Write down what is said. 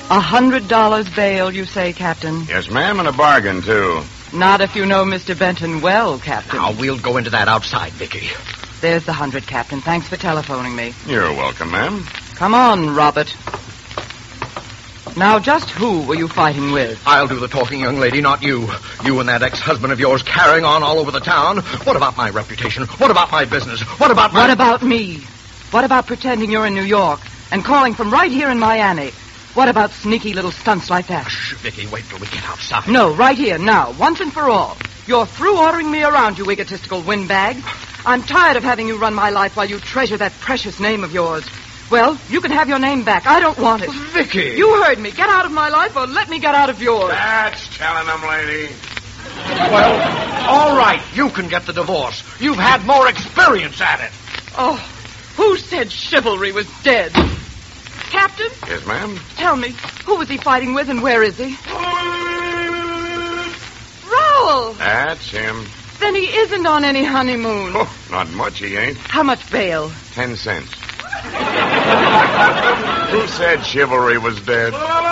$100 bail, you say, Captain? Yes, ma'am, and a bargain, too. Not if you know Mr. Benton well, Captain. Now, we'll go into that outside, Vicky. There's the 100, Captain. Thanks for telephoning me. You're welcome, ma'am. Come on, Robert. Now, just who were you fighting with? I'll do the talking, young lady, not you. You and that ex-husband of yours carrying on all over the town. What about my reputation? What about my business? What about my... What about me? What about pretending you're in New York and calling from right here in Miami? What about sneaky little stunts like that? Shh, Vicky, wait till we get outside. No, right here, now, once and for all. You're through ordering me around, you egotistical windbag. I'm tired of having you run my life while you treasure that precious name of yours. Well, you can have your name back. I don't want it. Vicky! You heard me. Get out of my life or let me get out of yours. That's telling them, lady. Well, all right, you can get the divorce. You've had more experience at it. Oh, who said chivalry was dead? Captain? Yes, ma'am? Tell me, who was he fighting with and where is he? Raoul! That's him. Then he isn't on any honeymoon. Oh, not much, he ain't. How much bail? 10 cents. Who said chivalry was dead?